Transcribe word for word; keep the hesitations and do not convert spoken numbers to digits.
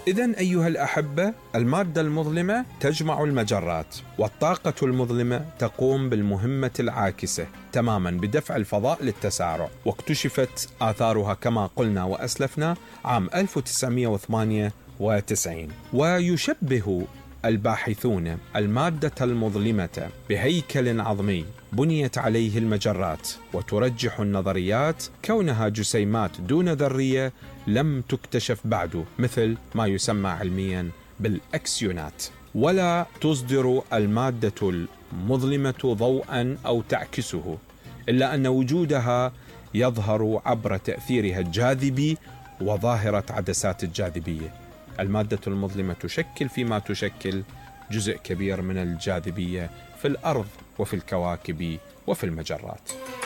إذن أيها الأحبة، المادة المظلمة تجمع المجرات، والطاقة المظلمة تقوم بالمهمة العاكسة تماما بدفع الفضاء للتسارع، واكتشفت آثارها كما قلنا وأسلفنا عام ألف وتسعمائة وثمانية وتسعين. ويشبه الباحثون المادة المظلمة بهيكل عظمي بنيت عليه المجرات، وترجح النظريات كونها جسيمات دون ذرية لم تكتشف بعد، مثل ما يسمى علميا بالأكسيونات. ولا تصدر المادة المظلمة ضوءا أو تعكسه، إلا أن وجودها يظهر عبر تأثيرها الجاذبي وظاهرة عدسات الجاذبية. المادة المظلمة تشكل فيما تشكل جزء كبير من الجاذبية في الأرض وفي الكواكب وفي المجرات.